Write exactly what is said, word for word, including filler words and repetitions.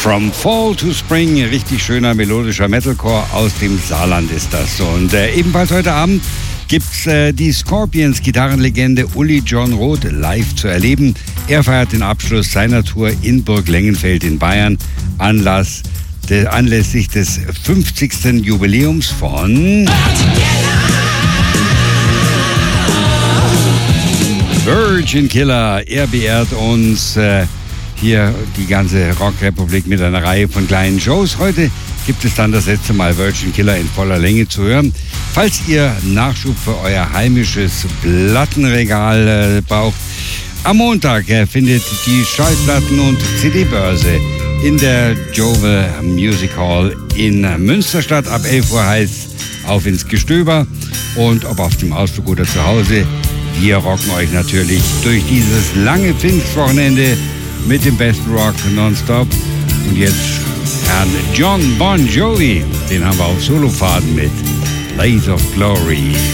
From Fall to Spring, richtig schöner melodischer Metalcore aus dem Saarland ist das. Und äh, ebenfalls heute Abend gibt's äh, die Scorpions Gitarrenlegende Uli John Roth live zu erleben. Er feiert den Abschluss seiner Tour in Burg Lengenfeld in Bayern Anlass, de, anlässlich des fünfzigsten Jubiläums von Virgin Killer. Er beehrt uns äh, hier die ganze Rockrepublik mit einer Reihe von kleinen Shows. Heute gibt es dann das letzte Mal Virgin Killer in voller Länge zu hören. Falls ihr Nachschub für euer heimisches Plattenregal äh, braucht, am Montag äh, findet die Schallplatten- und C D-Börse in der Jovel Music Hall in Münster statt. Ab elf Uhr heißt auf ins Gestöber. Und ob auf dem Ausflug oder zu Hause, wir rocken euch natürlich durch dieses lange Pfingstwochenende mit dem besten Rock nonstop. Und jetzt Herrn John Bon Jovi, den haben wir auf Solofaden mit Blaze of Glory.